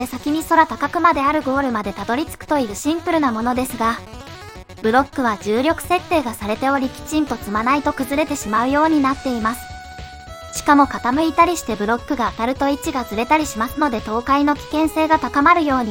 先に空高くまであるゴールまでたどり着くというシンプルなものですが、ブロックは重力設定がされておりきちんと積まないと崩れてしまうようになっています。しかも傾いたりしてブロックが当たると位置がずれたりしますので倒壊の危険性が高まるように